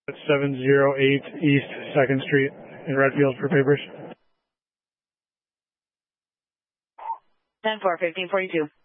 708 East 2nd Street in Redfield for papers. 10-4, 1542.